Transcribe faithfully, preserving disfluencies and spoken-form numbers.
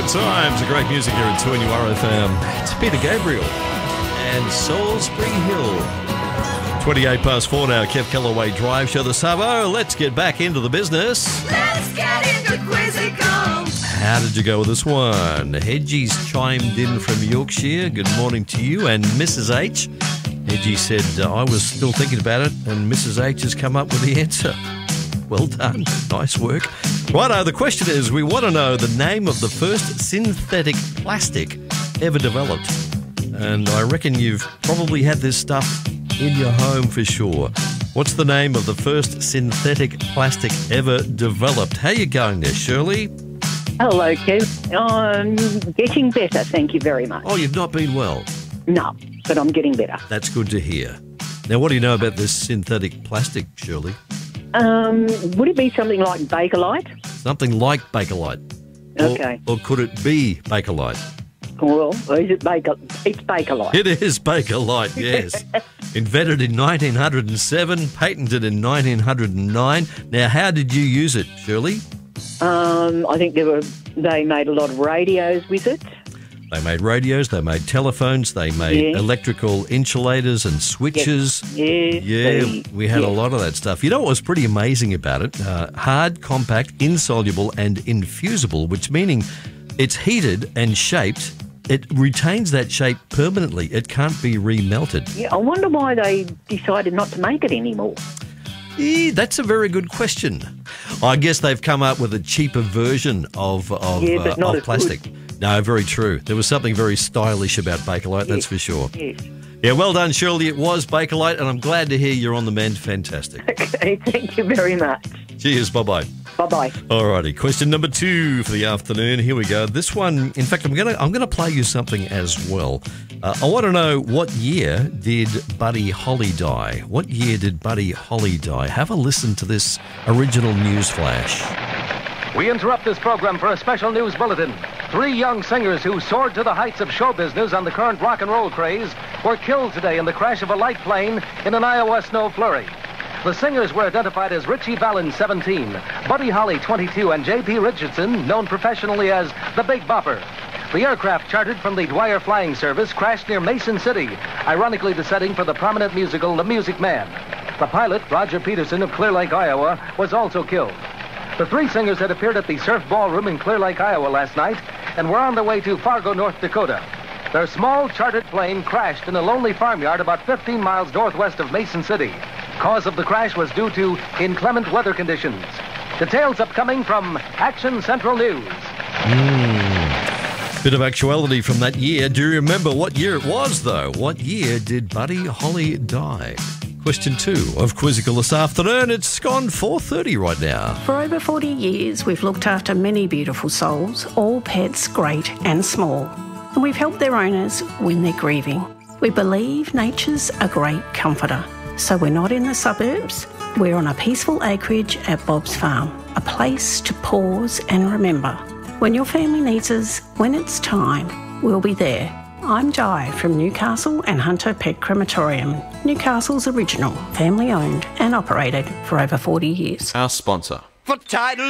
Good times, great music here at two N U R F M. It's Peter Gabriel and Salisbury Hill. twenty-eight past four now, Kev Kellaway Drive Show the Savo. Let's get back into the business. Let's get into Quizzical. How did you go with this one? Hedgie's chimed in from Yorkshire. Good morning to you. And Missus H. Hedgie said, uh, I was still thinking about it, and Missus H has come up with the answer. Well done. Nice work. Righto, the question is, we want to know the name of the first synthetic plastic ever developed. And I reckon you've probably had this stuff in your home for sure. What's the name of the first synthetic plastic ever developed? How you going there, Shirley? Hello, Kev. I'm getting better, thank you very much. Oh, you've not been well? No, but I'm getting better. That's good to hear. Now, what do you know about this synthetic plastic, Shirley? Um, would it be something like Bakelite? Something like Bakelite. Okay. Or, or could it be Bakelite? Well, is it Baker? It's Bakelite. It is Bakelite, yes. Invented in nineteen oh seven, patented in nineteen oh nine. Now, how did you use it, Shirley? Um, I think there were. They made a lot of radios with it. They made radios, they made telephones, they made Yeah. electrical insulators and switches. Yes, Yeah, the- we had a yes. lot of that stuff. You know what was pretty amazing about it? Uh, hard, compact, insoluble and infusible, which meaning it's heated and shaped. It retains that shape permanently. It can't be remelted. Yeah, I wonder why they decided not to make it anymore. Eh, that's a very good question. I guess they've come up with a cheaper version of, of, Yeah, but uh, not of as plastic. No, very true. There was something very stylish about Bakelite, that's Yes. for sure. Yes. Yeah, well done, Shirley. It was Bakelite, and I'm glad to hear you're on the mend. Fantastic. Okay, thank you very much. Cheers. Bye-bye. Bye-bye. Alrighty, question number two for the afternoon. Here we go. This one, in fact, I'm gonna I'm gonna play you something as well. Uh, I want to know, what year did Buddy Holly die? What year did Buddy Holly die? Have a listen to this original news flash. We interrupt this program for a special news bulletin. Three young singers who soared to the heights of show business on the current rock and roll craze were killed today in the crash of a light plane in an Iowa snow flurry. The singers were identified as Richie Valens, seventeen, Buddy Holly, twenty-two, and J P Richardson, known professionally as the Big Bopper. The aircraft, chartered from the Dwyer Flying Service, crashed near Mason City, ironically the setting for the prominent musical The Music Man. The pilot, Roger Peterson of Clear Lake, Iowa, was also killed. The three singers had appeared at the Surf Ballroom in Clear Lake, Iowa last night and were on their way to Fargo, North Dakota. Their small chartered plane crashed in a lonely farmyard about fifteen miles northwest of Mason City. Cause of the crash was due to inclement weather conditions. Details upcoming from Action Central News. Mm. Bit of actuality from that year. Do you remember what year it was, though? What year did Buddy Holly die? Question two of Quizzical this afternoon. It's gone four thirty right now. For over forty years, we've looked after many beautiful souls, all pets, great and small. And we've helped their owners when they're grieving. We believe nature's a great comforter. So we're not in the suburbs. We're on a peaceful acreage at Bob's Farm, a place to pause and remember. When your family needs us, when it's time, we'll be there. I'm Di from Newcastle and Hunter Pet Crematorium, Newcastle's original, family owned and operated for over forty years. Our sponsor. For title